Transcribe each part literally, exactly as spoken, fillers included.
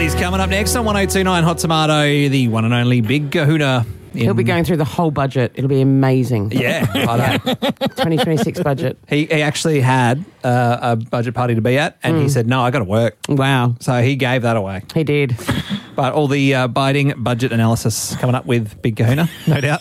He's coming up next on one oh two point nine Hot Tomato, the one and only Big Kahuna. In... He'll be going through the whole budget. It'll be amazing. Yeah, I know. twenty twenty-six budget. He, he actually had uh, a budget party to be at, and mm. he said, no, I got to work. Wow. So he gave that away. He did. But all the uh, biting budget analysis coming up with Big Kahuna, no doubt.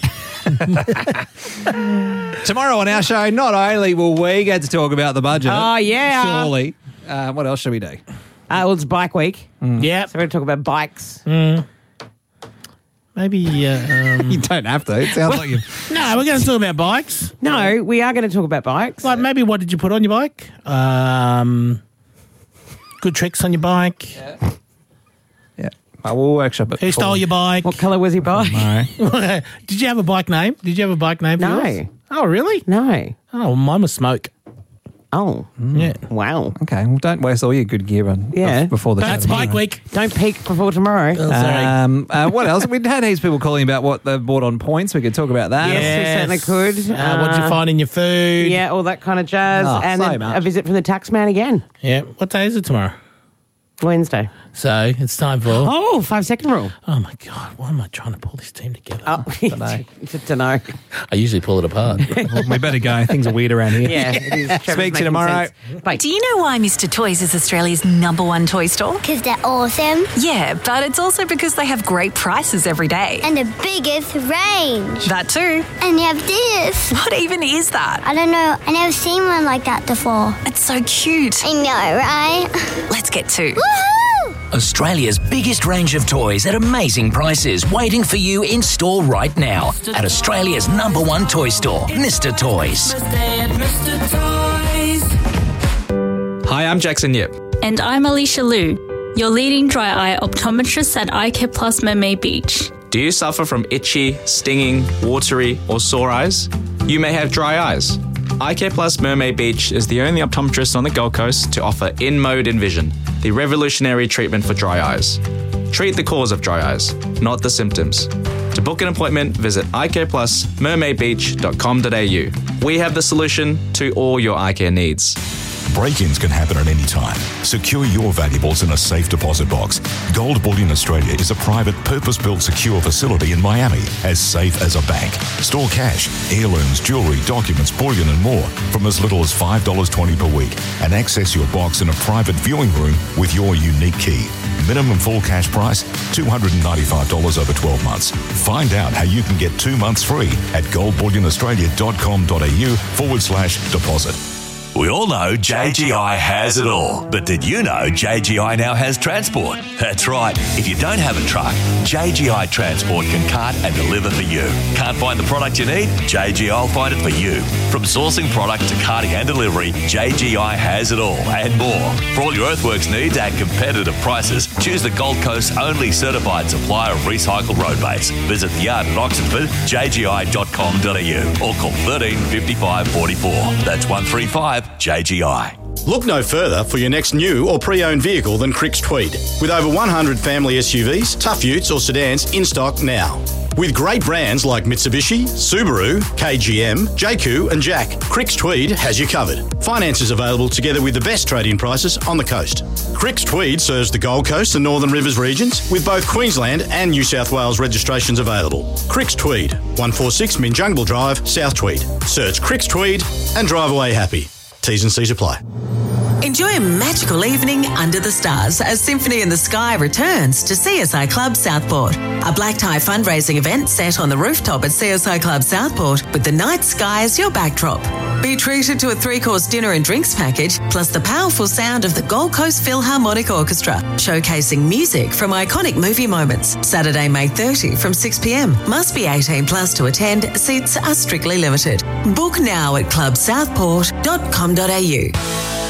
Tomorrow on our show, not only will we get to talk about the budget. Oh, yeah. Surely. Uh, what else should we do? Uh, well, it's bike week. Mm. Yeah. So we're going to talk about bikes. Mm. Maybe... Uh, um... you don't have to. It sounds well, like you... No, we're going to talk about bikes. No, we are going to talk about bikes. Like maybe what did you put on your bike? Um, good tricks on your bike. Yeah. Yeah. Well, we'll workshop it. Who stole your bike? What colour was your bike? No. Did you have a bike name? Did you have a bike name for No. yours? Oh, really? No. Oh, mine was Smoke. Oh. Mm. Yeah. Wow. Okay, well, don't waste all your good gear on yeah. before the show. That's bike week. Don't peak before tomorrow. Oh, sorry. Um, uh, what else? We'd had heaps of people calling about what they've bought on points. We could talk about that. Yes, Yes. we certainly could. Uh, Uh, what did you find in your food? Yeah, all that kind of jazz. Oh, and so then much. a visit from the tax man again. Yeah. What day is it tomorrow? Wednesday. So it's time for... Oh, five second rule. Oh, my God. Why am I trying to pull this team together? Oh, Dunno. to know. I usually pull it apart. Well, we better go. Things are weird around here. Yeah, it is. Trevor's Speak to you making tomorrow. sense. Bye. Do you know why Mister Toys is Australia's number one toy store? Because they're awesome Yeah, but it's also because they have great prices every day. and the biggest range. That too. And you have this. What even is that? I don't know. I never seen one like that before. It's so cute. I know, right? Let's get to. Woohoo! Australia's biggest range of toys at amazing prices, waiting for you in store right now at Australia's number one toy store, Mister Toys. Hi, I'm Jackson Yip. And I'm Alicia Liu, your leading dry eye optometrist at Eye Care Plus Mermaid Beach. Do you suffer from itchy, stinging, watery, or sore eyes? You may have dry eyes. Eye Care Plus Mermaid Beach is the only optometrist on the Gold Coast to offer In-Mode Envision, the revolutionary treatment for dry eyes. Treat the cause of dry eyes, not the symptoms. To book an appointment, visit eye care plus mermaid beach dot com dot a u. We have the solution to all your eye care needs. Break-ins can happen at any time. Secure your valuables in a safe deposit box. Gold Bullion Australia is a private, purpose-built secure facility in Miami, as safe as a bank. Store cash, heirlooms, jewellery, documents, bullion and more from as little as five dollars twenty per week, and access your box in a private viewing room with your unique key. Minimum full cash price, two hundred ninety-five dollars over twelve months. Find out how you can get two months free at gold bullion australia dot com dot a u forward slash deposit. We all know J G I has it all. But did you know J G I now has transport? That's right. If you don't have a truck, J G I Transport can cart and deliver for you. Can't find the product you need? J G I will find it for you. From sourcing product to carting and delivery, J G I has it all and more. For all your earthworks needs at competitive prices, choose the Gold Coast's only certified supplier of recycled road base. Visit the yard at Oxenford, j g i dot com dot a u or call thirteen fifty-five forty-four. That's one three five J G I. Look no further for your next new or pre-owned vehicle than Cricks Tweed. With over one hundred family S U Vs, tough utes or sedans in stock now. With great brands like Mitsubishi, Subaru, K G M, J Q and Jack, Cricks Tweed has you covered. Finance is available together with the best trade-in prices on the coast. Cricks Tweed serves the Gold Coast and Northern Rivers regions with both Queensland and New South Wales registrations available. Cricks Tweed, one forty-six Minjungle Drive, South Tweed. Search Cricks Tweed and drive away happy. T's and C's apply. Enjoy a magical evening under the stars as Symphony in the Sky returns to C S I Club Southport. A black tie fundraising event set on the rooftop at C S I Club Southport with the night sky as your backdrop. Be treated to a three-course dinner and drinks package, plus the powerful sound of the Gold Coast Philharmonic Orchestra, showcasing music from iconic movie moments. Saturday, May thirtieth from six p m. Must be eighteen plus to attend. Seats are strictly limited. Book now at club southport dot com dot a u.